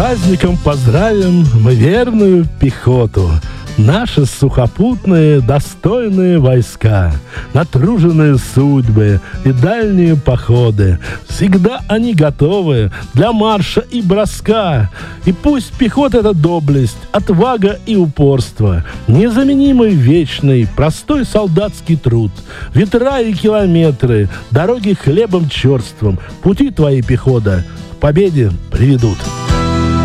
праздником поздравим мы верную пехоту, наши сухопутные достойные войска, натруженные судьбы и дальние походы. Всегда они готовы для марша и броска. И пусть пехота — это доблесть, отвага и упорство, незаменимый вечный, простой солдатский труд, ветра и километры, дороги хлебом черством, пути твои, пехота, к победе приведут.